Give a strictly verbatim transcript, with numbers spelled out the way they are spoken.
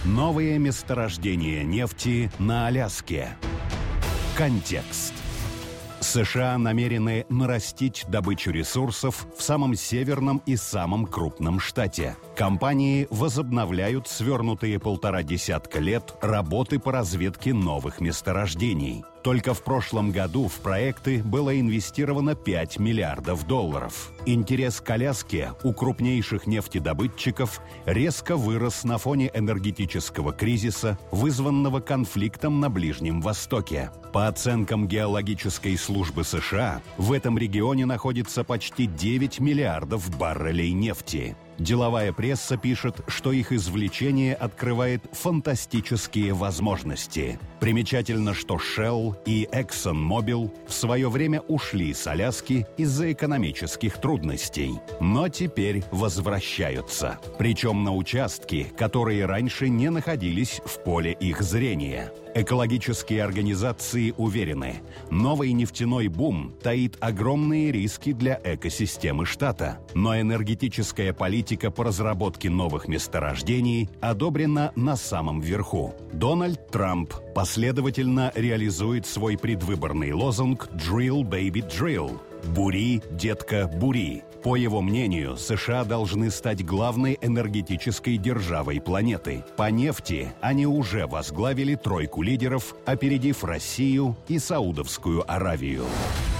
Новые месторождения нефти на Аляске. Контекст. США намерены нарастить добычу ресурсов в самом северном и самом крупном штате. Компании возобновляют свернутые полтора десятка лет работы по разведке новых месторождений. Только в прошлом году в проекты было инвестировано пять миллиардов долларов. Интерес к Аляске у крупнейших нефтедобытчиков резко вырос на фоне энергетического кризиса, вызванного конфликтом на Ближнем Востоке. По оценкам геологической службы США, в этом регионе находится почти девять миллиардов баррелей нефти. Деловая пресса пишет, что их извлечение открывает фантастические возможности. Примечательно, что Shell и ExxonMobil в свое время ушли с Аляски из-за экономических трудностей, но теперь возвращаются. Причем на участки, которые раньше не находились в поле их зрения. Экологические организации уверены, новый нефтяной бум таит огромные риски для экосистемы штата, но энергетическая политика по разработке новых месторождений одобрена на самом верху. Дональд Трамп последовательно реализует свой предвыборный лозунг «Drill, baby, drill» – «Бури, детка, бури». По его мнению, США должны стать главной энергетической державой планеты. По нефти они уже возглавили тройку лидеров, опередив Россию и Саудовскую Аравию.